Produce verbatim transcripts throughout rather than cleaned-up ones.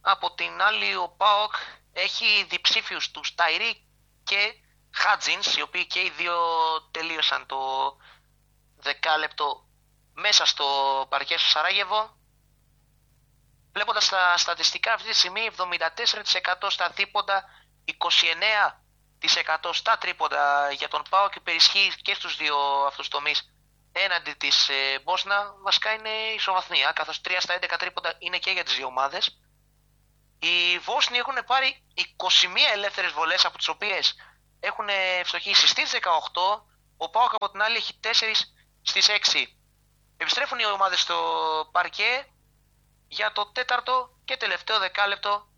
Από την άλλη ο ΠΑΟΚ έχει διψήφιους τους Ταϊρή και Χάτζινς, οι οποίοι και οι δύο τελείωσαν το δεκάλεπτο μέσα στο παρκέ στο Σαράγεβο. Βλέποντας τα στατιστικά αυτή τη στιγμή, εβδομήντα τέσσερα τοις εκατό στα δίποντα, είκοσι εννέα τοις εκατό στα τρίποντα για τον ΠΑΟΚ, και υπερισχύει και στους δύο αυτούς τομείς έναντι της ε, Μπόσνα. Βασικά είναι ισοβαθμία, καθώς τρία στα έντεκα τρίποντα είναι και για τις δύο ομάδες. Οι Βόσνοι έχουν πάρει είκοσι μία ελεύθερες βολές, από τις οποίες έχουν ευστοχήσει στις δεκαοκτώ. Ο ΠΑΟΚ από την άλλη έχει τέσσερα στις έξι. Επιστρέφουν οι ομάδες στο παρκέ για το τέταρτο και τελευταίο δεκάλεπτο.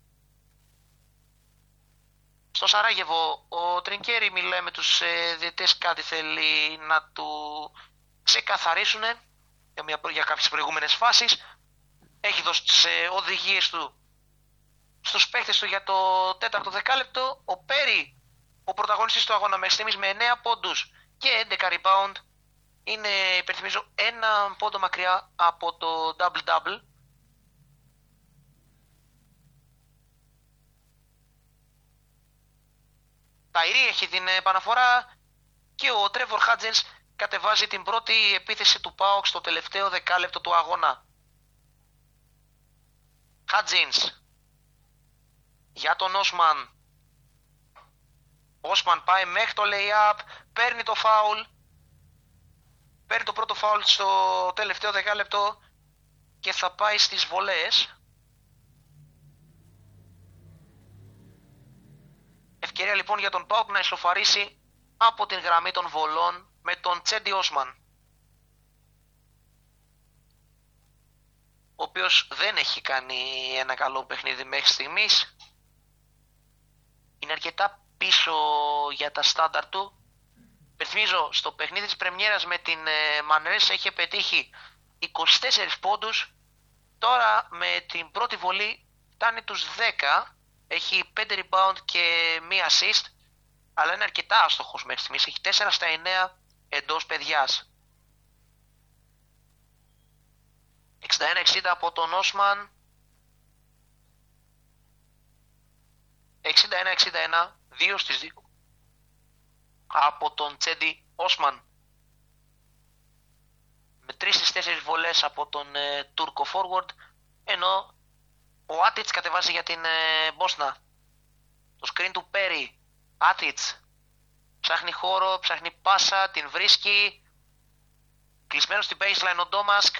Στο Σαράγεβο ο Τρινκέρι μιλάει με τους ε, διαιτητές, κάτι θέλει να του ξεκαθαρίσουν για, μια, για κάποιες προηγούμενες φάσεις. Έχει δώσει τις ε, οδηγίες του στους παίχτες του για το τέταρτο δεκάλεπτο. Ο Πέρι, ο πρωταγωνιστής του αγώνα μέχρι στιγμής, με εννέα πόντους και έντεκα rebound, είναι, υπενθυμίζω, ένα πόντο μακριά από το double-double. Ταϊρή έχει την επαναφορά και ο Τρέβορ Χάτζινς κατεβάζει την πρώτη επίθεση του ΠΑΟΚ στο τελευταίο δεκάλεπτο του αγώνα. Χάτζινς για τον Όσμαν. Όσμαν πάει μέχρι το lay-up, παίρνει το φάουλ. Παίρνει το πρώτο φάουλ στο τελευταίο δεκάλεπτο και θα πάει στις βολές. Ευκαιρία λοιπόν για τον ΠΑΟΚ να ισοφαρίσει από την γραμμή των βολών με τον Τσέντι Όσμαν, ο οποίος δεν έχει κάνει ένα καλό παιχνίδι μέχρι στιγμής. Είναι αρκετά πίσω για τα στάνταρ του. Πεθυμίζω, στο παιχνίδι της πρεμιέρας με την Μανρέσα είχε πετύχει είκοσι τέσσερις πόντους. Τώρα με την πρώτη βολή φτάνει τους δέκα. Έχει πέντε rebound και μία assist, αλλά είναι αρκετά άστοχος μέχρι στιγμής. Έχει τέσσερα στα εννέα εντός παιδιάς. εξήντα ένα εξήντα από τον Όσμαν. εξήντα ένα εξήντα ένα, δύο στις δύο από τον Τσέντι Όσμαν, με τρεις στις τέσσερις βολές από τον ε, Τούρκο forward, ενώ ο Άτιτς κατεβάζει για την ε, Μπόσνα. Το screen του Πέρι. Άτιτς ψάχνει χώρο, ψάχνει πάσα, την βρίσκει. Κλεισμένο στην baseline ο Ντόμασκ.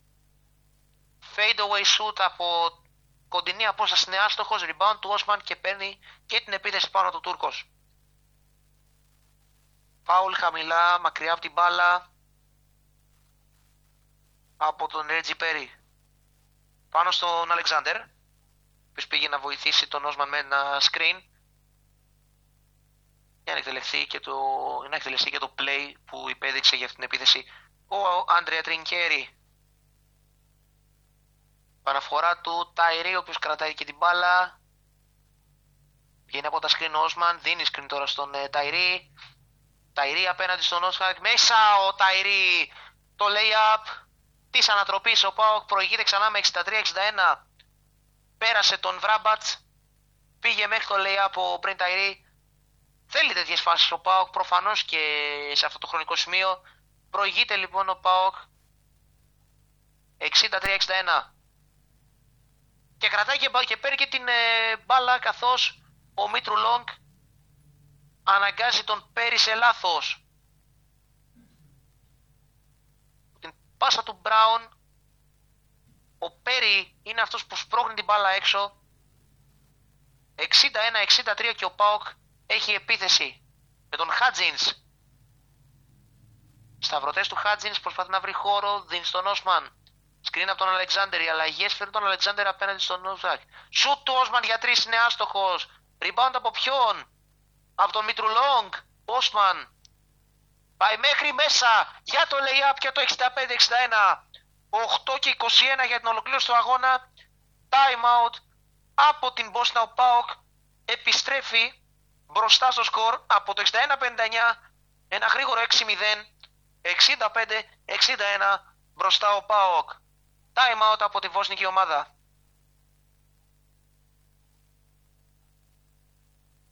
Fade away shoot από κοντινή απόσταση, είναι άστοχος. Rebound του Όσμαν και παίρνει και την επίθεση πάνω του Τούρκος. Φάουλ χαμηλά, μακριά από την μπάλα, από τον Ρέτζι Πέρι. Πάνω στον Αλεξάνδερ, που πήγε να βοηθήσει τον Όσμαν με ένα screen για να εκτελεστεί και το, να εκτελεστεί και το play που υπέδειξε για αυτήν την επίθεση ο Άντρεα Τρινκέρι. Παναφορά του Ταϊρή, ο οποίος κρατάει και την μπάλα. Βγαίνει από τα screen ο Όσμαν, δίνει screen τώρα στον ε, Ταϊρή. Ταϊρή απέναντι στον Όσμαν, μέσα ο Ταϊρή, το lay-up της ανατροπής. Ο ΠΑΟΚ προηγείται ξανά με εξήντα τρία εξήντα ένα. Πέρασε τον Βράμπατς, πήγε μέχρι το lay-up ο Μπριν Ταϊρή. Θέλει τέτοιες φάσεις ο ΠΑΟΚ προφανώς και σε αυτό το χρονικό σημείο. Προηγείται λοιπόν ο ΠΑΟΚ εξήντα τρία εξήντα ένα. Και κρατάει και, και παίρνει και την ε, μπάλα, καθώς ο Μήτρου Λόγκ αναγκάζει τον Πέρι σε λάθος. Την πάσα του Μπράουν, ο Πέρι είναι αυτός που σπρώχνει την μπάλα έξω. εξήντα ένα εξήντα τρία και ο ΠΑΟΚ έχει επίθεση με τον Χάτζινς. Σταυρωτές του Χάτζινς, προσπαθεί να βρει χώρο, δίνει στον Όσμαν. Σκριν από τον Αλεξάνδερ, οι αλλαγές φέρνουν τον Αλεξάνδερ απέναντι στον Νόζακ. Σουτ του Όσμαν για τρεις, είναι άστοχος. Rebound από ποιον? Από τον Μητρουλόγκ. Όσμαν πάει μέχρι μέσα για το lay-up και το εξήντα πέντε εξήντα ένα. οκτώ και είκοσι ένα για την ολοκλήρωση του αγώνα. Time out από την Μπόσνα. Ο ΠΑΟΚ επιστρέφει μπροστά στο σκορ από το εξήντα ένα πενήντα εννιά. Ένα γρήγορο έξι μηδέν. εξήντα πέντε εξήντα ένα μπροστά ο ΠΑΟΚ. Time out από τη βόσνικη ομάδα.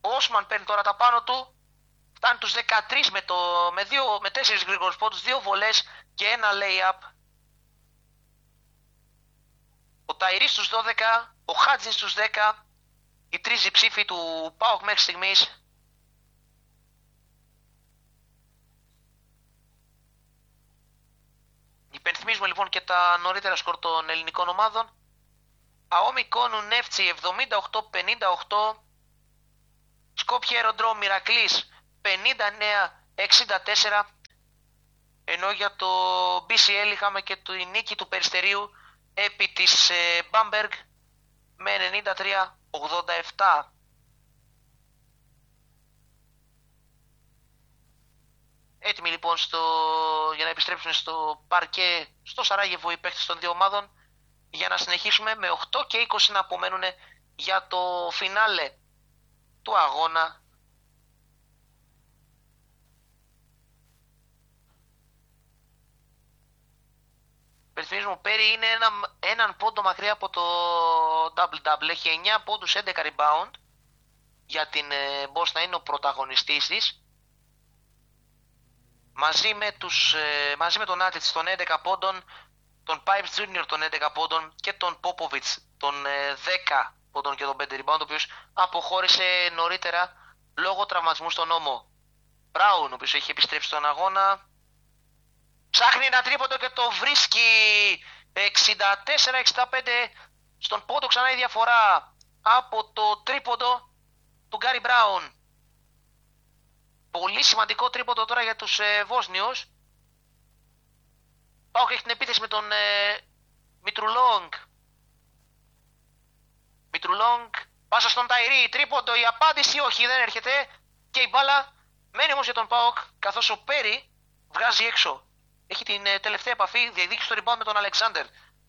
Ο Όσμαν παίρνει τώρα τα πάνω του. Φτάνει τους δεκατρείς με, το, με, δύο, με τέσσερις γρήγορους πόντους, δύο βολές και ένα lay-up. Ο Ταϊρή στους δώδεκα, ο Χάτζιν στους δέκα, οι τρεις διψήφοι του ΠΑΟΚ μέχρι στιγμής. Υπενθυμίζουμε λοιπόν και τα νωρίτερα σκορ των ελληνικών ομάδων. Αόμι Κόνου Νεύτσι εβδομήντα οκτώ πενήντα οκτώ, Σκόπιε Αεροντρόμ Μηρακλής πενήντα εννέα εξήντα τέσσερα, ενώ για το μπι σι ελ είχαμε και τη νίκη του Περιστερίου επί της Μπάμπεργκ με ενενήντα τρία ογδόντα επτά. Έτοιμοι λοιπόν στο... για να επιστρέψουν στο παρκέ στο Σαράγεβο οι παίκτες των δύο ομάδων, για να συνεχίσουμε με οκτώ και είκοσι να απομένουν για το φινάλε του αγώνα. Περιθυμίζουμε, ο Πέρι είναι ένα, έναν πόντο μακριά από το double-double. Έχει εννέα πόντους, έντεκα rebound. Για την ε, Μπόσνα είναι ο πρωταγωνιστής της. Μαζί με, τους, ε, μαζί με τον Άτιτς των έντεκα πόντων, τον Pipes Τζούνιορ των έντεκα πόντων και τον Πόποβιτς των ε, δέκα πόντων και τον πέντε rebound, ο οποίος αποχώρησε νωρίτερα λόγω τραυματισμού στον ώμο. Μπράουν, ο οποίος έχει επιστρέψει στον αγώνα. Ψάχνει ένα τρίποντο και το βρίσκει. εξήντα τέσσερα εξήντα πέντε στον πόντο, ξανά η διαφορά από το τρίποντο του Γκάρι Μπράουν. Πολύ σημαντικό τρίποντο τώρα για τους ε, Βόσνιους. ΠΑΟΚ έχει την επίθεση με τον ε, Μητρουλόγκ. Μητρουλόγκ, πάσα στον Ταϊρή, τρίποντο, η απάντηση όχι, δεν έρχεται. Και η μπάλα μένει όμως για τον ΠΑΟΚ, καθώς ο Πέρι βγάζει έξω. Έχει την ε, τελευταία επαφή, διεκδίκησε το rebound με τον Αλεξάνδερ.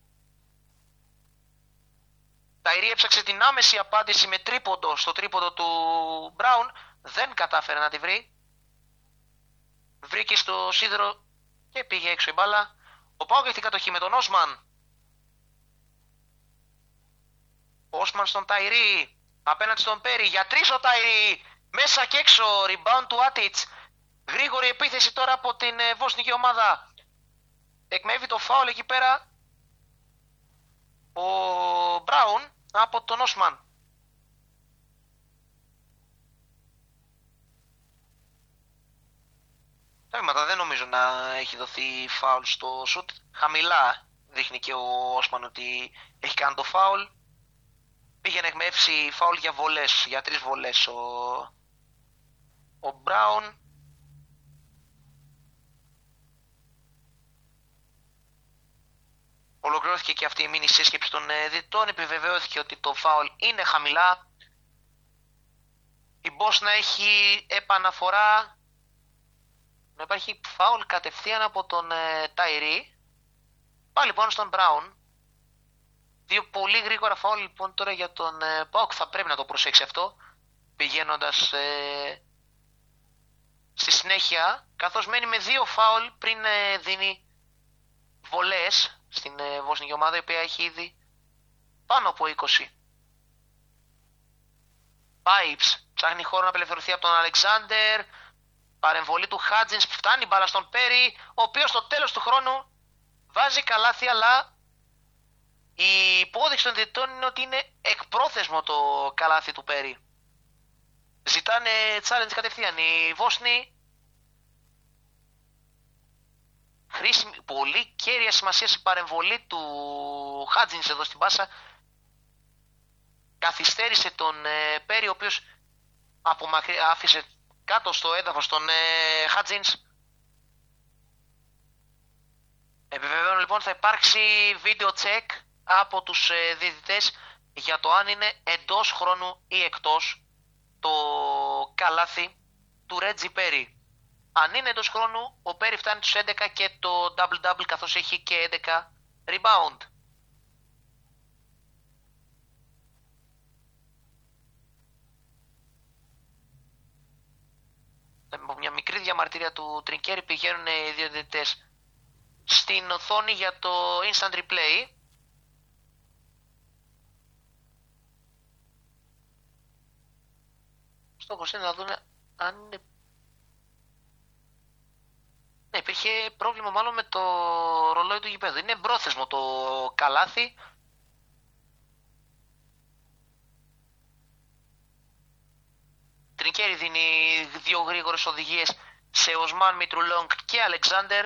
Ταϊρή έψαξε την άμεση απάντηση με τρίποντο στο τρίποντο του Μπράουν. Δεν κατάφερε να τη βρει. Βρήκε στο σίδερο και πήγε έξω η μπάλα. Ο ΠΑΟΚ έχει την κατοχή με τον Όσμαν. Όσμαν στον Ταϊρή. Απέναντι στον Πέρι. Για τρεις ο Ταϊρή. Μέσα και έξω. Rebound του Άτιτς. Γρήγορη επίθεση τώρα από την ε, βόσνικη ομάδα. Εκμεύει το φάουλ εκεί πέρα ο Μπράουν από τον Όσμαν. Τα βήματα δεν νομίζω να έχει δοθεί φάουλ στο σουτ. Χαμηλά δείχνει και ο Όσμαν ότι έχει κάνει το φάουλ. Πήγε να εκμεύσει φάουλ για βολές, για τρεις βολές ο, ο Μπράουν. Ολοκληρώθηκε και αυτή η μήνυ σύσκεψη των διτών. Επιβεβαιώθηκε ότι το φάουλ είναι χαμηλά. Η Μπόσνα έχει επαναφορά. Να υπάρχει φάουλ κατευθείαν από τον ε, Ταϊρή. Πάλι λοιπόν στον Μπράουν. Δύο πολύ γρήγορα φάουλ λοιπόν τώρα για τον ε, ΠΑΟΚ. Θα πρέπει να το προσέξει αυτό, πηγαίνοντας ε, στη συνέχεια, καθώς μένει με δύο φάουλ πριν ε, δίνει βολές στην ε, βόσνικη ομάδα, η οποία έχει ήδη πάνω από είκοσι. Pipes ψάχνει χώρο να απελευθερωθεί από τον Αλεξάνδερ. Παρεμβολή του Χάτζινς, φτάνει μπάλα στον Πέρι, ο οποίος στο τέλος του χρόνου βάζει καλάθι, αλλά η υπόδειξη των διαιτητών είναι ότι είναι εκπρόθεσμο το καλάθι του Πέρι. Ζητάνε challenge κατευθείαν. Οι Βόσνοι, χρήσιμη, πολύ κέρια σημασία στην παρεμβολή του Χάτζινς εδώ στην πάσα. Καθυστέρησε τον ε, Πέρι, ο οποίος άφησε κάτω στο έδαφος τον ε, Χάτζινς. Επιβεβαίωνω λοιπόν θα υπάρξει βίντεο check από τους ε, διαιτητές για το αν είναι εντός χρόνου ή εκτός το καλάθι του Ρέτζι Πέρι. Αν είναι εντός χρόνου, ο Πέρι φτάνει τους έντεκα και το double-double, καθώς έχει και έντεκα rebound. Με μια μικρή διαμαρτυρία του Τρινκέρι πηγαίνουν οι δύο διαιτητές στην οθόνη για το instant replay. στόχος είναι να δουν αν είναι... Ναι, υπήρχε πρόβλημα μάλλον με το ρολόι του γηπέδου. Είναι μπρόθεσμο το καλάθι. Τρινκέρι δίνει δύο γρήγορες οδηγίες σε Οσμάν, Μητρουλόγκ και Αλεξάνδερ.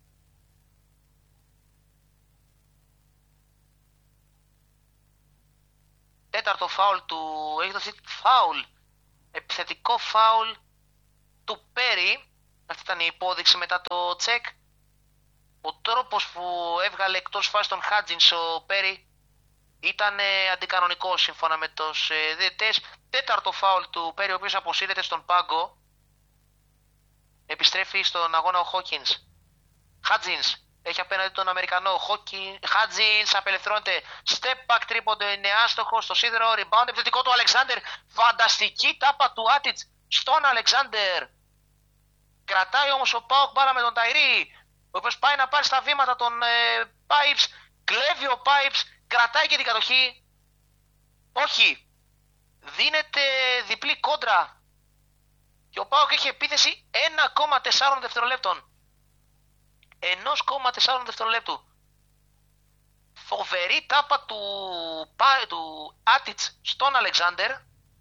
Τέταρτο φάουλ του, έχει δοθεί φάουλ, επιθετικό φάουλ του Πέρι. Αυτή ήταν η υπόδειξη μετά το τσεκ. Ο τρόπος που έβγαλε εκτός φάσης τον Χάτζινς ο Πέρι ήταν αντικανονικό σύμφωνα με τους διαιτητές. Τέταρτο φάουλ του Πέρι, ο οποίος αποσύρεται στον πάγκο. Επιστρέφει στον αγώνα ο Χόκινς. Χάτζινς έχει απέναντι τον Αμερικανό. Χάτζινς απελευθερώνεται. Step back τρίποντο, είναι άστοχο στο σίδερο. Rebound επιθετικό του Αλεξάνδερ. Φανταστική τάπα του Άτιτς στον Αλεξάνδερ. Κρατάει όμως ο Πάοκ μπάλα με τον Ταϊρή, ο οποίος πάει να πάρει στα βήματα τον ε, Pipes. Κλέβει ο Pipes, κρατάει και την κατοχή. Όχι. Δίνεται διπλή κόντρα. Και ο Πάοκ έχει επίθεση ένα κόμμα τέσσερα δευτερολέπτων. ένα κόμμα τέσσερα δευτερολέπτου. Φοβερή τάπα του, του Άτιτς στον Αλεξάνδερ.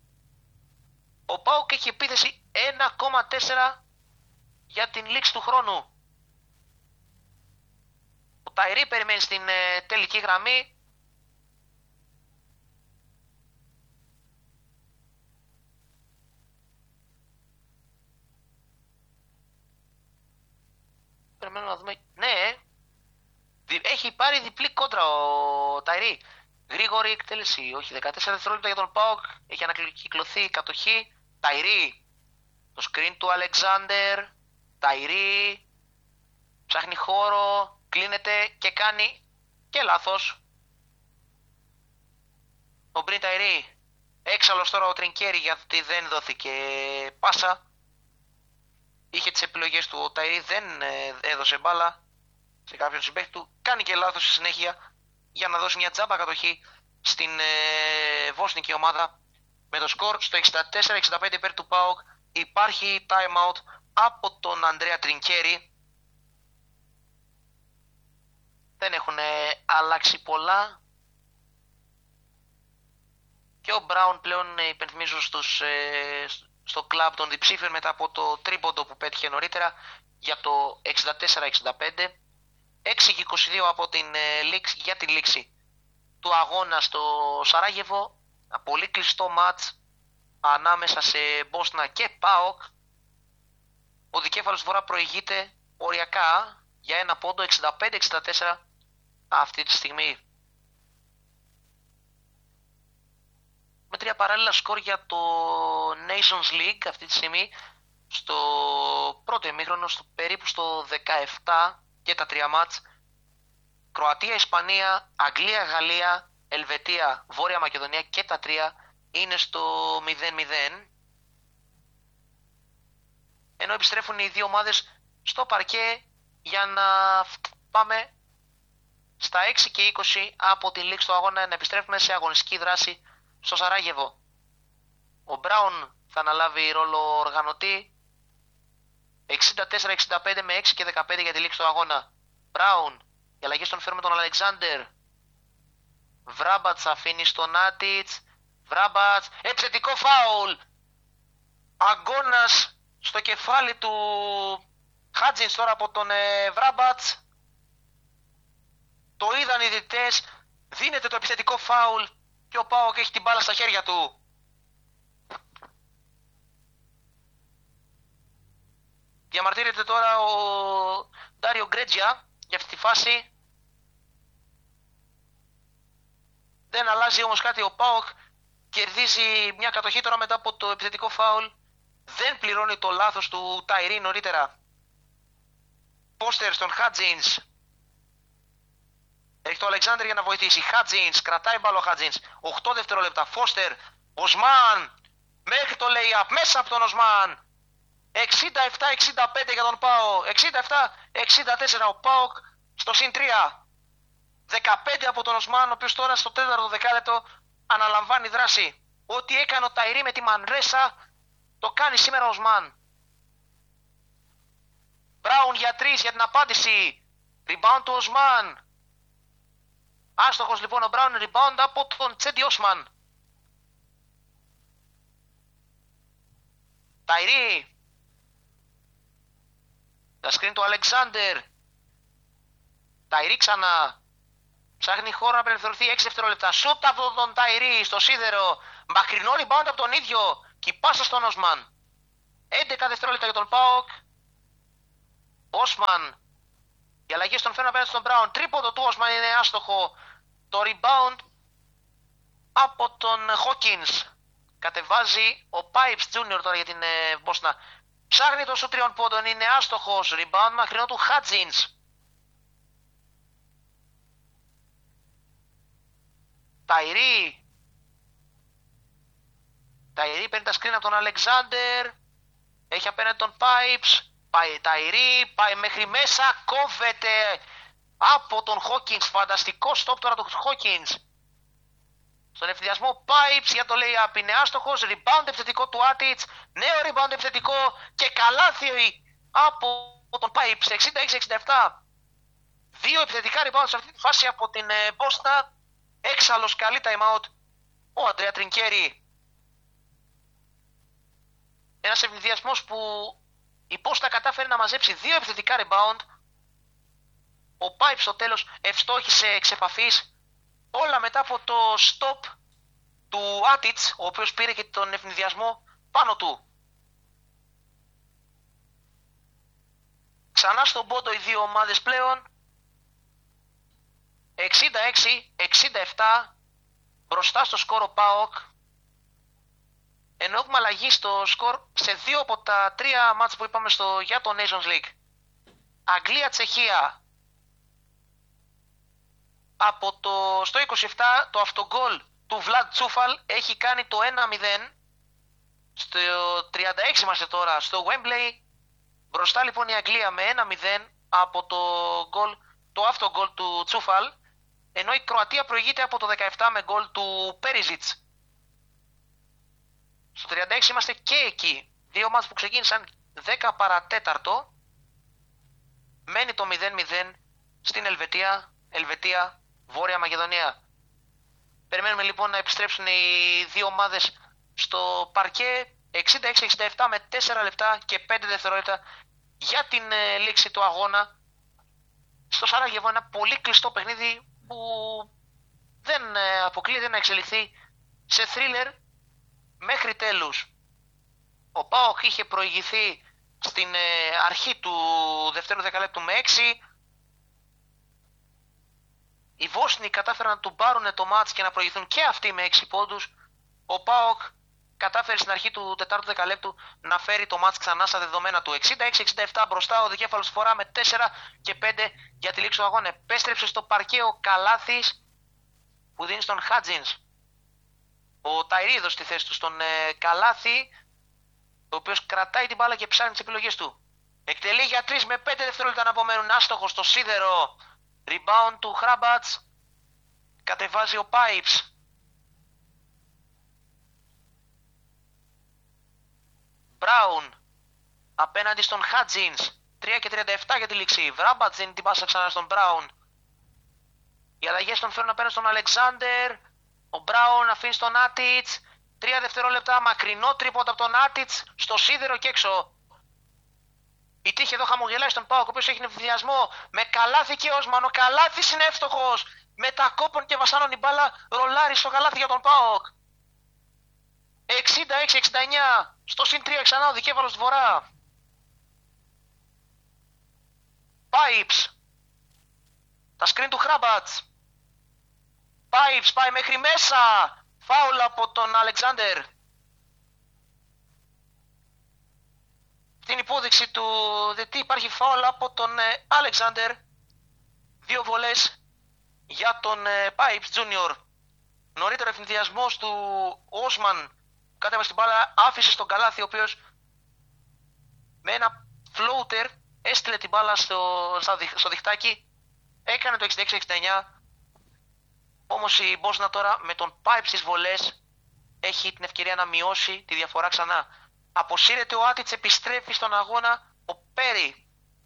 Ο Πάοκ έχει επίθεση ένα κόμμα τέσσερα για την λήξη του χρόνου. Ο Ταϊρή περιμένει στην ε, τελική γραμμή. Περιμένουμε να δούμε. Ναι, έχει πάρει διπλή κόντρα ο Ταϊρή. Γρήγορη εκτέλεση, όχι, δεκατέσσερα δευτερόλεπτα για τον Πάοκ. Έχει ανακυκλωθεί η κατοχή. Ταϊρή. Το screen του Αλεξάνδερ. Ταϊρή. Ψάχνει χώρο. Κλείνεται και κάνει και λάθος. Ο Μπριν Ταϊρή. Έξαλλος τώρα ο Τρινκέρι, γιατί δεν δόθηκε πάσα. Είχε τις επιλογές του, ο Ταϊρή δεν έδωσε μπάλα σε κάποιον συμπαίχτη του. Κάνει και λάθος στη συνέχεια για να δώσει μια τζάμπα κατοχή στην ε, βόσνικη ομάδα. Με το σκορ στο εξήντα τέσσερα εξήντα πέντε υπέρ του ΠΑΟΚ. Υπάρχει time out από τον Ανδρέα Τρινκέρι. Δεν έχουν αλλάξει πολλά. Και ο Μπράουν πλέον, υπενθυμίζω στους, ε, στο κλαμπ των διψήφιων μετά από το τρίποντο που πέτυχε νωρίτερα για το εξήντα τέσσερα εξήντα πέντε. έξι και είκοσι δύο από την, ε, λήξη, για την λήξη του αγώνα στο Σαράγεβο. Ένα πολύ κλειστό μάτς ανάμεσα σε Μπόσνα και ΠΑΟΚ. Ο δικέφαλος Βορρά προηγείται οριακά για ένα πόντο, εξήντα πέντε εξήντα τέσσερα αυτή τη στιγμή. Με τρία παράλληλα σκορ για το Nations League αυτή τη στιγμή. Στο πρώτο ημίχρονο, στο, περίπου στο δεκαεπτά και τα τρία μάτς. Κροατία, Ισπανία, Αγγλία, Γαλλία, Ελβετία, Βόρεια Μακεδονία και τα τρία είναι στο μηδέν μηδέν. Ενώ επιστρέφουν οι δύο ομάδες στο παρκέ για να πάμε στα έξι και είκοσι από τη λήξη του αγώνα, να επιστρέφουμε σε αγωνιστική δράση στο Σαράγεβο. Ο Μπράουν θα αναλάβει ρόλο οργανωτή. εξήντα τέσσερα εξήντα πέντε με έξι και δεκαπέντε για τη λήξη του αγώνα. Μπράουν, οι αλλαγές τον φέρουμε τον Αλεξάνδερ. Βράμπατς αφήνει στον Άτιτς. Βράμπατς, επιθετικό φάουλ. Αγκώνας στο κεφάλι του Χάτζινς τώρα από τον ε, Βράμπατς. Το είδαν οι διαιτητές. Δίνεται το επιθετικό φάουλ και ο ΠΑΟΚ έχει την μπάλα στα χέρια του. Διαμαρτύρεται τώρα ο Ντάριο Γκρέτζια για αυτή τη φάση. Δεν αλλάζει όμως κάτι, ο ΠΑΟΚ κερδίζει μια κατοχή τώρα μετά από το επιθετικό φάουλ. Δεν πληρώνει το λάθος του Ταϊρή νωρίτερα. Πόστερ στον Χάτζινς. Έχει το Αλεξάνδρ για να βοηθήσει. Χάτζινς, κρατάει μπάλο Χάτζινς. οκτώ δευτερόλεπτα. Φώστερ, Οσμάν. Μέχρι το lay-up, μέσα από τον Οσμάν. εξήντα επτά εξήντα πέντε για τον ΠΑΟΚ. εξήντα επτά εξήντα τέσσερα ο ΠΑΟΚ στο συν τρία. δεκαπέντε από τον Οσμάν, ο οποίος τώρα στο τέταρτο δεκάλεπτο αναλαμβάνει δράση. Ό,τι έκανε ο Ταϊρή με τη Μανρέσα Το κάνει σήμερα ο Οσμάν. Μπράουν για τρεις για την απάντηση. Rebound του Οσμάν. Άστοχος λοιπόν ο Μπράουν, rebound από τον Τσέντι Όσμαν. Ταϊρή. Τα σκριν του Αλεξάνδερ. Ταϊρή ξανά. Ψάχνει χώρο να απελευθερωθεί έξι δευτερόλεπτα. Σουτ από τον Ταϊρή στο σίδερο. Μακρινό rebound από τον ίδιο. Και η πάσα στον Όσμαν. έντεκα δευτερόλεπτα για τον ΠΑΟΚ. Όσμαν. Οι αλλαγές τον φέρνουν απέναντι στον Μπράουν. Τρίποντο του Όσμαν είναι άστοχο. Το rebound από τον Χόκινς. Κατεβάζει ο Πάιπς Τζούνιορ τώρα για την ε, Μπόσνα. Ψάχνει το σου τριών πόντων. Είναι άστοχος. Rebound μακρινό του Χάτζινς. Ταϊρή. Ταϊρή παίρνει τα σκριν από τον Αλεξάνδερ. Έχει απέναντι τον Πάιπς. Πάει Ταϊρή. Πάει μέχρι μέσα. Κόβεται από τον Χόκινς. Φανταστικό στόπ τώρα του Χόκινς. Στον ευθυδιασμό Πάιπς για το lay-up είναι άστοχος. Rebound επιθετικό του Άτιτς. Νέο rebound επιθετικό. Και καλάθι από τον Πάιπς. εξήντα έξι εξήντα επτά. Δύο επιθετικά rebound σε αυτή τη φάση από την Μπόσνα. Έξαλλος καλή time out ο Αντρέα Τρινκέρι. Ένας ευνηδιασμός που η Μπόσνα κατάφερε να μαζέψει δύο επιθετικά rebound. Ο Πάιπς στο τέλος ευστόχησε εξ επαφής. Όλα μετά από το stop του Άτιτς, ο οποίος πήρε και τον ευνηδιασμό πάνω του. Ξανά στον πόντο οι δύο ομάδες πλέον. εξήντα έξι εξήντα επτά μπροστά στο σκορ ο ΠΑΟΚ. Ενώ έχουμε αλλαγή στο σκορ σε δύο από τα τρία μάτς που είπαμε στο, για το Nations League. Αγγλία-Τσεχία. Από το στο είκοσι επτά το αυτογκόλ του Βλαντ Τσούφαλ έχει κάνει το ένα μηδέν. Στο τριάντα έξι είμαστε τώρα στο Wembley. Μπροστά λοιπόν η Αγγλία με ένα μηδέν από το, γκολ, το αυτογκόλ του Τσούφαλ. Ενώ η Κροατία προηγείται από το δεκαεπτά με γκολ του Πέριζιτς. Στο τριάντα έξι είμαστε και εκεί. Δύο ομάδες που ξεκίνησαν δέκα παρατέταρτο. Μένει το μηδέν μηδέν στην Ελβετία. Ελβετία, Βόρεια Μακεδονία. Περιμένουμε λοιπόν να επιστρέψουν οι δύο ομάδες στο παρκέ. εξήντα έξι εξήντα επτά με τέσσερα λεπτά και πέντε δευτερόλεπτα για την ε, λήξη του αγώνα. Στο Σαράγεβο ένα πολύ κλειστό παιχνίδι που δεν ε, αποκλείεται να εξελιχθεί σε θρίλερ μέχρι τέλους. Ο ΠΑΟΚ είχε προηγηθεί στην ε, αρχή του δευτέρου δεκαλέπτου με έξι. Οι Βόσνοι κατάφεραν να του πάρουν το μάτς και να προηγηθούν και αυτοί με έξι πόντους. Ο ΠΑΟΚ κατάφερε στην αρχή του τετάρτου δεκαλέπτου να φέρει το μάτς ξανά στα δεδομένα του. εξήντα έξι εξήντα επτά μπροστά, ο δικέφαλος φορά με τέσσερα και πέντε για τη λήξη του αγώνα. Επέστρεψε στο παρκέ ο Καλάθης που δίνει στον Χάτζινς. Ο Ταϊρίδος στη θέση του στον ε, Καλάθη, ο οποίος κρατάει την μπάλα και ψάχνει τις επιλογές του. Εκτελεί για τρεις με πέντε δευτερόλεπτα να απομένουν. Άστοχο στο σίδερο. Rebound του Χράμπατς. Κατεβάζει ο Πάιπς. Μπράουν απέναντι στον Χάτζινς. τρία και τριάντα επτά για τη λήξη. Βράμπατς δίνει την πάσα ξανά στον Μπράουν. Οι αλλαγές τον φέρνουν απέναντι στον Αλεξάνδερ. Ο Μπράουν αφήνει στον Άτιτς. Τρία δευτερόλεπτα. Μακρινό τρίποντο από τον Άτιτς. Στο σίδερο και έξω. Η τύχη εδώ χαμογελάει στον ΠΑΟΚ, ο οποίος έχει νευδιασμό με Καλάθι και Όσμαν. Ο Καλάθης είναι εύστοχος. Με τα κόπων και βασάνων η μπάλα ρολάρει στο Καλάθι για τον ΠΑΟΚ. εξήντα έξι εξήντα εννιά. Στο συν τρία ξανά ο δικέφαλος του Βορρά. Πάιπς. Τα σκριν του Χράμπατς. Πάιπς πάει μέχρι μέσα. Φάουλ από τον Αλεξάνδερ. Την υπόδειξη του διαιτητή υπάρχει φάουλ από τον Αλεξάνδερ. Δύο βολές για τον Πάιπς Τζούνιορ. Νωρίτερα ευθυνδιασμός του Όσμαν. Κάτεβασε την μπάλα, άφησε στον Καλάθι, ο οποίος με ένα floater έστειλε την μπάλα στο, στο διχτάκι. Έκανε το εξήντα έξι εξήντα εννιά. Όμως η Μπόσνα τώρα με τον Πάιπς στις βολές έχει την ευκαιρία να μειώσει τη διαφορά ξανά. Αποσύρεται ο Άτιτς, επιστρέφει στον αγώνα ο Πέρι.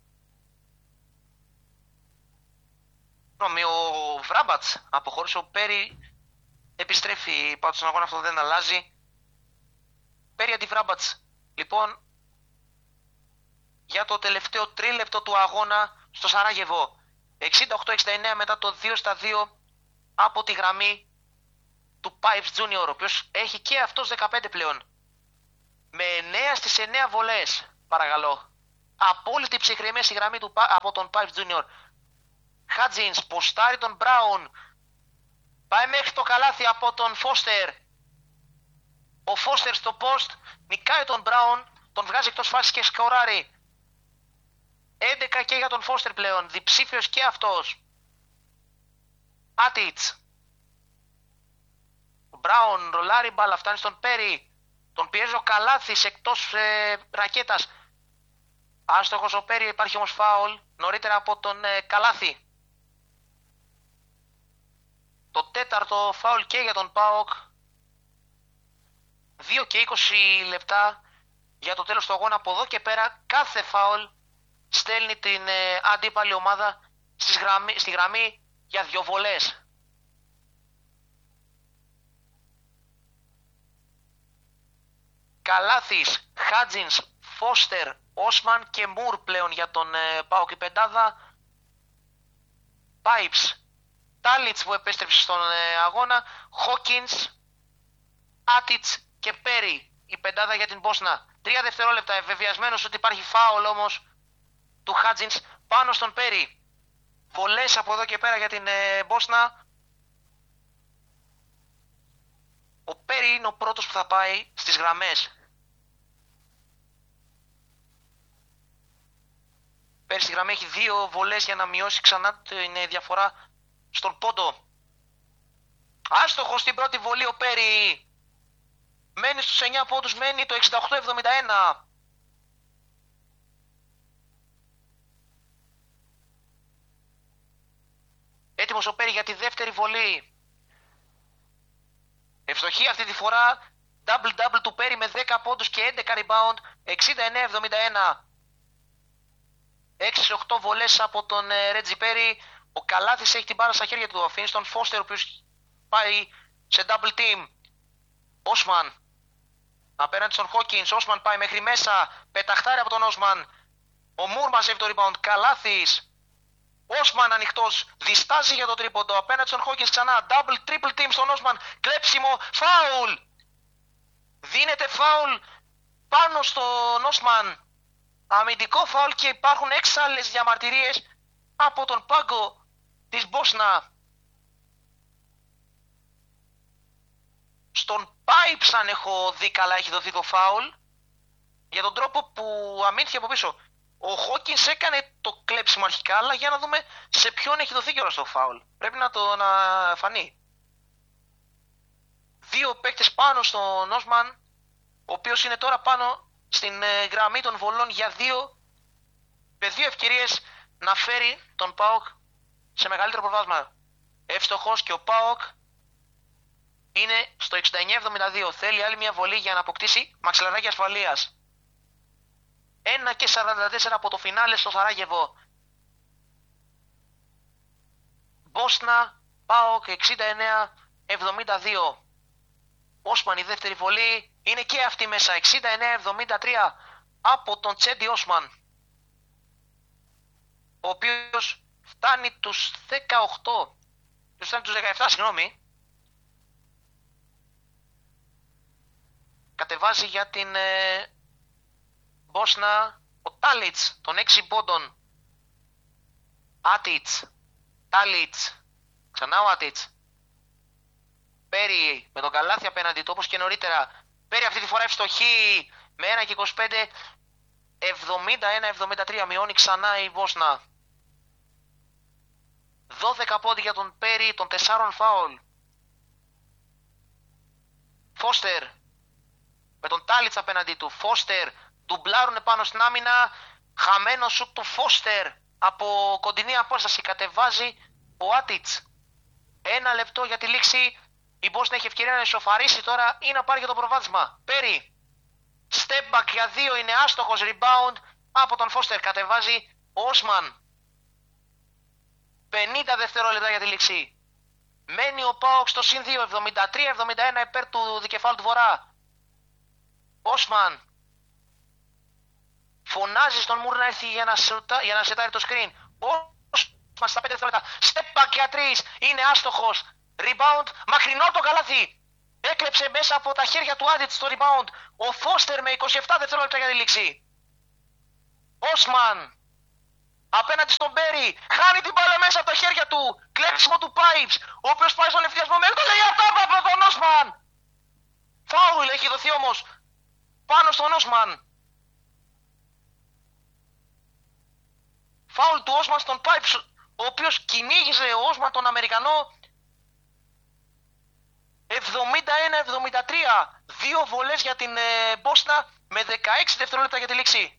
Με ο Βράμπατς αποχώρησε, ο Πέρι επιστρέφει πάντως στον αγώνα, αυτό δεν αλλάζει. Πέρι αντι Βράμπατς. Λοιπόν, για το τελευταίο τρίλεπτο του αγώνα στο Σαράγεβο. εξήντα οκτώ εξήντα εννέα μετά το δύο στα δύο από τη γραμμή του Pipes Junior, ο οποίος έχει και αυτός δεκαπέντε πλέον. Με εννέα στις εννέα βολές, παρακαλώ. Απόλυτη ψυχραιμία στη γραμμή του, από τον Pipes Junior. Χάτζινς ποστάρει τον Μπράουν. Πάει μέχρι το καλάθι από τον Φώστερ. Ο Φώστερ στο post νικάει τον Μπράουν, τον βγάζει εκτός φάσης και σκοράρει. έντεκα και για τον Φώστερ πλέον, διψήφιος και αυτός. Άτιτς. Ο Μπράουν ρολάρει μπάλα, φτάνει στον Πέρι. Τον πιέζει ο Καλάθης εκτός ε, ρακέτας. Άστοχος ο Πέρι, υπάρχει όμως φάουλ νωρίτερα από τον ε, Καλάθη. Το τέταρτο φάουλ και για τον ΠΑΟΚ. δύο και είκοσι λεπτά για το τέλος του αγώνα. Από εδώ και πέρα κάθε φάουλ στέλνει την ε, αντίπαλη ομάδα στις γραμμή, στη γραμμή για δύο βολές. Καλάθης, Χάτζινς, Φώστερ, Όσμαν και Μουρ πλέον για τον ε, ΠΑΟΚ η πεντάδα. Pipes, Τάλιτς που επέστρεψε στον ε, αγώνα, Χόκινς, Άτιτς και Πέρι η πεντάδα για την Μπόσνα. Τρία δευτερόλεπτα, ευεβιασμένος ότι υπάρχει φάουλ όμως του Χάτζινς πάνω στον Πέρι. Βολές από εδώ και πέρα για την ε, Μπόσνα. Ο Πέρι είναι ο πρώτος που θα πάει στις γραμμές. Πέρι στη γραμμή έχει δύο βολές για να μειώσει ξανά την διαφορά στον πόντο. Άστοχο στην πρώτη βολή ο Πέρι. Μένει στους εννέα πόντους, μένει το εξήντα οκτώ εβδομήντα ένα. Έτοιμος ο Πέρι για τη δεύτερη βολή. Ευστοχή αυτή τη φορά. Double-double του Πέρι με δέκα πόντους και έντεκα rebound. εξήντα εννέα εβδομήντα ένα. έξι οκτώ βολές από τον Ρέτζι Πέρι. Ο Καλάθης έχει την μπάλα στα χέρια του. Αφήνει στον Φώστερ ο οποίος πάει σε double team. Όσμαν απέναντι στον Χόκινς. Όσμαν πάει μέχρι μέσα. Πεταχτάρει από τον Όσμαν. Ο Μουρ μαζεύει το rebound. Καλάθης. Όσμαν ανοιχτός. Διστάζει για το τρίποντο. Απέναντι στον Χόκινς ξανά. Double triple team στον Όσμαν. Κλέψιμο. Φάουλ. Δίνεται φάουλ πάνω στον Όσμαν. Αμυντικό φάουλ και υπάρχουν έξι άλλες διαμαρτυρίες από τον πάγκο της Μπόσνα. Στον Pipes, αν έχω δει καλά, έχει δοθεί το φάουλ για τον τρόπο που αμήνθηκε από πίσω. Ο Χόκινς έκανε το κλέψιμο αρχικά, αλλά για να δούμε σε ποιον έχει δοθεί κιόλας το φάουλ. Πρέπει να το να φανεί. Δύο παίκτες πάνω στον Όσμαν, ο οποίος είναι τώρα πάνω στην ε, γραμμή των βολών για δύο, με δύο ευκαιρίες να φέρει τον ΠΑΟΚ σε μεγαλύτερο προβάδισμα. Εύστοχος και ο ΠΑΟΚ είναι στο εξήντα εννέα εβδομήντα δύο. Θέλει άλλη μια βολή για να αποκτήσει μαξιλαράκι ασφαλείας. ένα και σαράντα τέσσερα από το φινάλε στο Σαράγεβο. Μπόσνα, ΠΑΟΚ εξήντα εννέα εβδομήντα δύο. Όσμαν η δεύτερη βολή είναι και αυτή μέσα. εξήντα εννέα εβδομήντα τρία από τον Τσέντι Όσμαν, ο οποίος φτάνει τους δεκαοκτώ, φτάνει τους δεκαεπτά, συγγνώμη. Κατεβάζει για την ε, Μπόσνα ο Τάλιτς των έξι πόντων. Άτιτς, Τάλιτς, ξανά ο Άτιτς. Πέρι με τον Καλάθι απέναντι του όπως και νωρίτερα. Πέρι αυτή τη φορά ευστοχή με ένα και είκοσι πέντε, εβδομήντα ένα εβδομήντα τρία. Μειώνει ξανά η Μπόσνα. δώδεκα πόντι για τον Πέρι των τεσσάρων φάουλ. Φώστερ με τον Τάλιτς απέναντι του. Φώστερ ντουμπλάρουνε πάνω στην άμυνα. Χαμένο σουτ του Φώστερ από κοντινή απόσταση. Κατεβάζει ο Άτιτς. Ένα λεπτό για τη λήξη. Η Μπόσνα έχει ευκαιρία να ισοφαρίσει τώρα ή να πάρει για το προβάδισμα. Πέρι Step back για δύο είναι άστοχος, rebound από τον Φώστερ. Κατεβάζει ο Όσμαν. πενήντα δευτερόλεπτα για τη λήξη. Μένει ο ΠΑΟΚ στο συν δύο, εβδομήντα τρία εβδομήντα ένα υπέρ του δικεφάλου του Βορρά. Όσμαν φωνάζει στον Μουρ να έρθει για να, σετα, για να σετάρει το screen. Όσμαν στα πέντε δευτερόλεπτα. Step back για τρεις. Είναι άστοχος. Rebound. Μακρινό το καλάθι. Έκλεψε μέσα από τα χέρια του Άντιτ στο rebound. Ο Φώστερ με είκοσι επτά δευτερόλεπτα για τη λήξη. Όσμαν απέναντι στον Μπέρι. Χάνει την μπάλα μέσα από τα χέρια του. Κλέψιμο του Πάιπς. Ο οποίος πάει στον ευθυασμό μέχρι το λέει αυτά από τον Όσμαν. Φάουλ έχει δοθεί όμως πάνω στον Όσμαν. Φάουλ του Όσμαν στον Πάιπς, ο οποίος κυνήγησε ο Όσμαν τον Αμερικανό. εβδομήντα ένα εβδομήντα τρία. Δύο βολές για την ε, Μπόσνα με δεκαέξι δευτερόλεπτα για τη λήξη.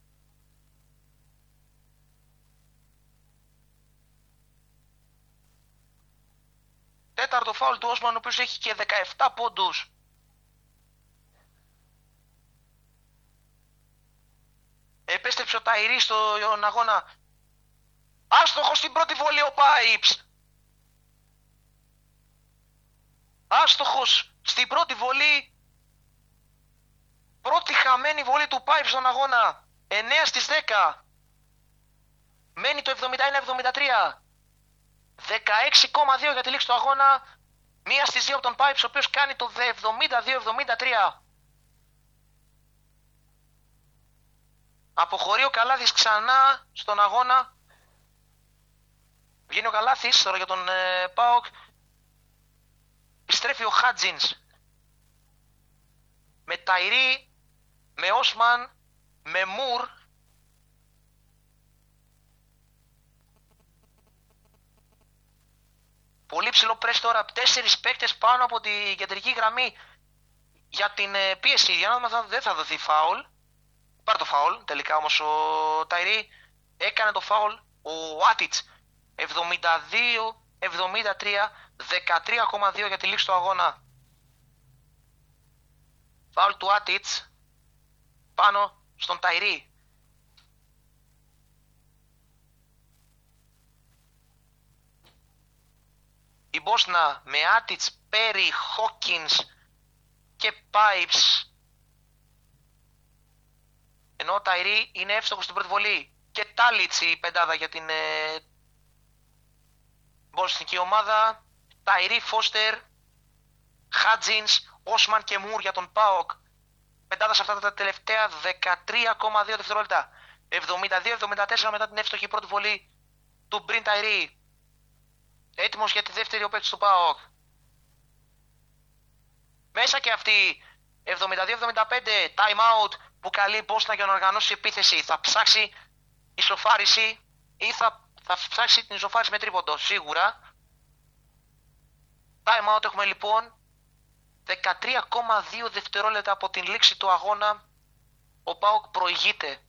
Τέταρτο φάουλ του Όσμαν, ο οποίος έχει και δεκαεπτά πόντους. Επέστρεψε ο Ταϊρή στον αγώνα. Άστοχος στην πρώτη βολή ο Πάιπς. Άστοχος στην πρώτη βολή. Πρώτη χαμένη βολή του Πάιπς στον αγώνα. εννέα στις δέκα. Μένει το εβδομήντα ένα εβδομήντα τρία. δεκαέξι κόμμα δύο για τη λήξη του αγώνα. Μία στις δύο από τον Πάιπς, ο οποίος κάνει το εβδομήντα δύο εβδομήντα τρία. Αποχωρεί ο Καλάθης ξανά στον αγώνα. Βγαίνει ο Καλάθης τώρα για τον ε, ΠΑΟΚ. Επιστρέφει ο Χάτζινς. Με Ταϊρή, με Όσμαν, με Μουρ. Πολύ ψηλό πρέσ τώρα. Τέσσερις παίκτες πάνω από τη κεντρική γραμμή για την ε, πίεση. Για να δούμε αν δεν θα δοθεί φάουλ. Πάρε το φάουλ. Τελικά όμως ο Ταϊρή έκανε το φάουλ. Ο Άτιτς εβδομήντα δύο εβδομήντα τρία. δεκατρία κόμμα δύο για τη λήξη του αγώνα. Φάουλ του Άτιτς πάνω στον Ταϊρή. Η Μπόσνα με Άτιτς, Πέρι, Χόκκινς και Πάιπς. Ενώ ο Ταϊρή είναι εύστοχος στην πρώτη βολή. Και Τάλιτς η πεντάδα για την ε, μποσνική ομάδα. Ταϊρή, Φώστερ, Χάτζινς, Όσμαν και Μουρ για τον ΠΑΟΚ. Πεντάδα σε αυτά τα τελευταία δεκατρία κόμμα δύο δευτερόλεπτα. εβδομήντα δύο εβδομήντα τέσσερα μετά την εύστοχη πρώτη βολή του Μπριν Ταϊρή. Έτοιμος για τη δεύτερη ο παίκτης του ΠΑΟΚ. Μέσα και αυτή εβδομήντα δύο εβδομήντα πέντε time out που καλεί η Μπόσνα για να οργανώσει επίθεση. Θα ψάξει ισοφάριση ή θα, θα ψάξει την ισοφάριση με τρίποντο σίγουρα. Time out έχουμε λοιπόν. δεκατρία κόμμα δύο δευτερόλεπτα από την λήξη του αγώνα. Ο ΠΑΟΚ προηγείται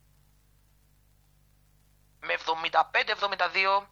με εβδομήντα πέντε εβδομήντα δύο,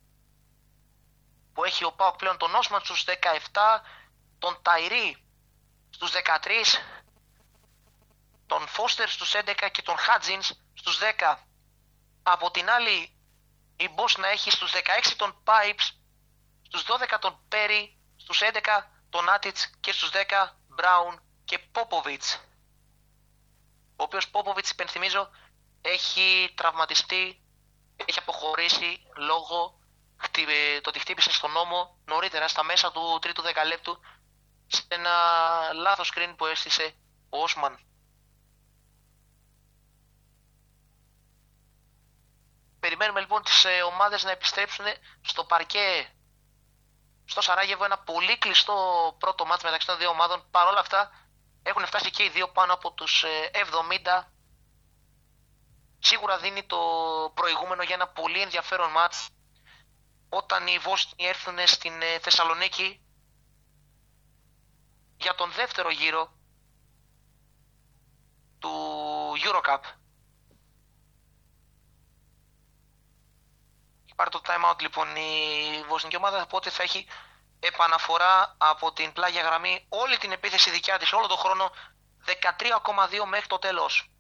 που έχει ο ΠΑΟΚ πλέον τον Όσμαν στους δεκαεπτά, τον Ταϊρή στους δεκατρία, τον Φώστερ στους έντεκα και τον Χάτζινς στους δέκα. Από την άλλη η Μπόσνα έχει στους δεκαέξι τον Πάιπς, στους δώδεκα τον Πέρι, στους έντεκα τον Άτιτς και στους δέκα Μπράουν και Πόποβιτς, ο οποίος Πόποβιτς, υπενθυμίζω, έχει τραυματιστεί, έχει αποχωρήσει λόγω το ότι χτύπησε στον ώμο νωρίτερα στα μέσα του τρίτου δεκαλέπτου σε ένα λάθος screen που έστησε ο Όσμαν. Περιμένουμε λοιπόν τις ομάδες να επιστρέψουν στο παρκέ στο Σαράγεβο. Ένα πολύ κλειστό πρώτο μάτς μεταξύ των δύο ομάδων. Παρ' όλα αυτά έχουν φτάσει και οι δύο πάνω από τους εβδομήντα. Σίγουρα δίνει το προηγούμενο για ένα πολύ ενδιαφέρον μάτς όταν οι Βόσνοι έρθουν στην Θεσσαλονίκη για τον δεύτερο γύρο του Eurocup. Πάρει το time out λοιπόν η βοσνική ομάδα, οπότε θα έχει επαναφορά από την πλάγια γραμμή όλη την επίθεση δικιά της όλο τον χρόνο δεκατρία κόμμα δύο μέχρι το τέλος.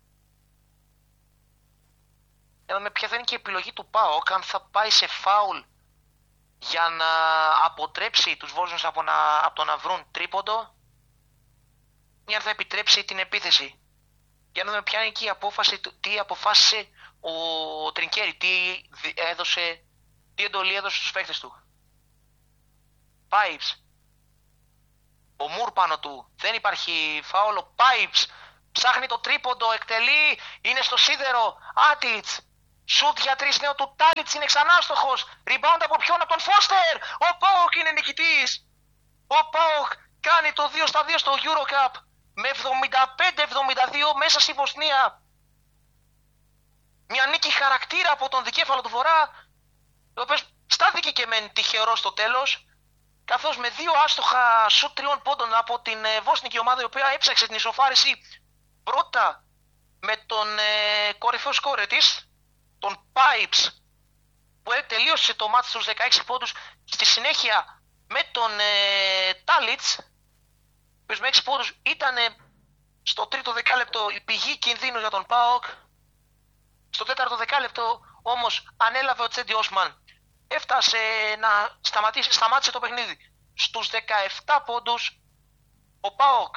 Για να δούμε ποια θα είναι και η επιλογή του ΠΑΟΚ, αν θα πάει σε φάουλ για να αποτρέψει τους Βόλους από, να, από το να βρουν τρίποντο ή αν θα επιτρέψει την επίθεση. Για να δούμε ποια είναι και η απόφαση, τι αποφάσισε ο Τρινκέρι, τι έδωσε, τι εντολή έδωσε στους παίκτες του. Pipes. Ο Μουρ πάνω του. Δεν υπάρχει φάουλ. Ο Pipes ψάχνει το τρίποντο, εκτελεί, είναι στο σίδερο. Άτιτς. Σουτ για τρεις νέο του Τάλιτς, είναι ξανά άστοχος. Rebound από ποιον, από τον Φώστερ. Ο ΠΑΟΚ είναι νικητής. Ο ΠΑΟΚ κάνει το δύο στα δύο στο EuroCup με εβδομήντα πέντε εβδομήντα δύο μέσα στη Βοσνία. Μια νίκη χαρακτήρα από τον δικέφαλο του Βορρά, ο οποίος στάθηκε και μεν τυχερό στο τέλος, καθώς με δύο άστοχα σουτ τριών πόντων από την βόσνικη ομάδα, η οποία έψαξε την ισοφάριση πρώτα με τον ε, κορυφαίο σκόρε της, τον Pipes, που τελείωσε το μάτς στους δεκαέξι πόντους, στη συνέχεια με τον ε, Τάλιτς, ο οποίος με έξι πόντους ήταν ε, στο τρίτο δεκάλεπτο η πηγή κινδύνου για τον ΠΑΟΚ. Στο τέταρτο δεκάλεπτο όμως ανέλαβε ο Τσέντι Όσμαν. Έφτασε να σταματήσει, σταμάτησε το παιχνίδι στους δεκαεπτά πόντους. Ο ΠΑΟΚ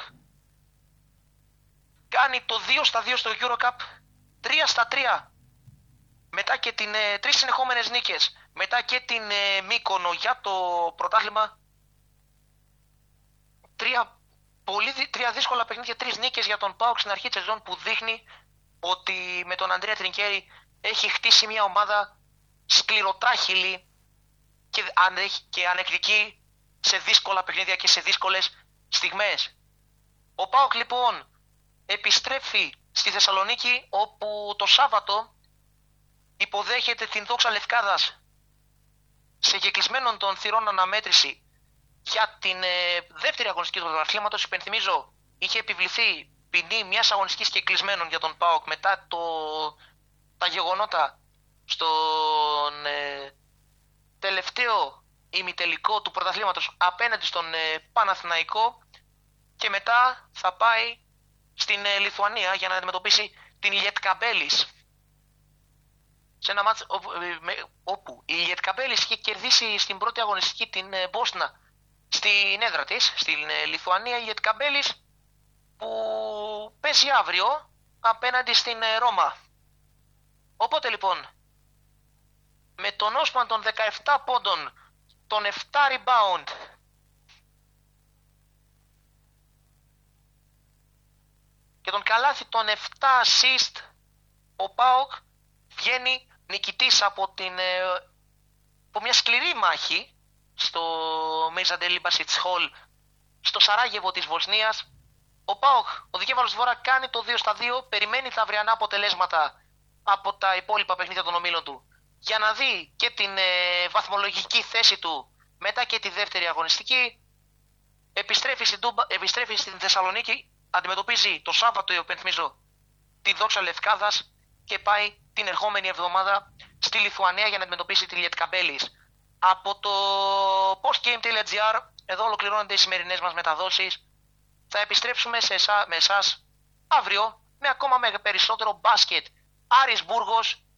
κάνει το δύο στα δύο στο EuroCup, τρία στα τρία. Μετά και την ε, τρεις συνεχόμενες νίκες, μετά και την ε, Μύκονο για το πρωτάθλημα. Τρία, πολύ, τρία δύσκολα παιχνίδια, τρεις νίκες για τον ΠΑΟΚ στην αρχή της σεζόν, που δείχνει ότι με τον Αντρέα Τρινκέρι έχει χτίσει μια ομάδα σκληροτράχυλη και, και ανεκτική σε δύσκολα παιχνίδια και σε δύσκολες στιγμές. Ο ΠΑΟΚ λοιπόν επιστρέφει στη Θεσσαλονίκη, όπου το Σάββατο υποδέχεται την Δόξα Λευκάδας σε κεκλεισμένων των θυρών αναμέτρηση για την ε, δεύτερη αγωνιστική του πρωταθλήματος. Υπενθυμίζω, είχε επιβληθεί ποινή μιας αγωνιστικής κεκλεισμένων για τον ΠΑΟΚ μετά το, τα γεγονότα στον ε, τελευταίο ημιτελικό του πρωταθλήματος απέναντι στον ε, Παναθηναϊκό, και μετά θα πάει στην ε, Λιθουανία για να αντιμετωπίσει την Λιετκαμπέλης, σε ένα μάτς όπου η Λιετκαμπέλης είχε κερδίσει στην πρώτη αγωνιστική την ε, Μπόσνα στην έδρα της, στην ε, Λιθουανία. Η Λιετκαμπέλης που παίζει αύριο απέναντι στην ε, Ρώμα. Οπότε λοιπόν, με τον Όσμαν των δεκαεπτά πόντων, τον επτά rebound και τον καλάθι των επτά assist, ο ΠΑΟΚ βγαίνει νικητής από, την, από μια σκληρή μάχη στο Mirza Basic Hall στο Σαράγεβο της Βοσνίας. Ο ΠΑΟΚ, ο δικέφαλος του Βόρα, κάνει το δύο στα δύο, περιμένει τα αυριανά αποτελέσματα από τα υπόλοιπα παιχνίδια των ομίλων του για να δει και την ε, βαθμολογική θέση του μετά και τη δεύτερη αγωνιστική. Επιστρέφει στην, Τούμπα, επιστρέφει στην Θεσσαλονίκη, αντιμετωπίζει το Σάββατο, υπενθυμίζω, τη Δόξα Λευκάδας, και πάει την ερχόμενη εβδομάδα στη Λιθουανία για να αντιμετωπίσει τη Λιετκαμπέλης. Από το postgame.gr εδώ ολοκληρώνονται οι σημερινές μας μεταδόσεις. Θα επιστρέψουμε σε εσά, με εσάς αύριο με ακόμα με περισσότερο μπάσκετ. Άρης Μπούργος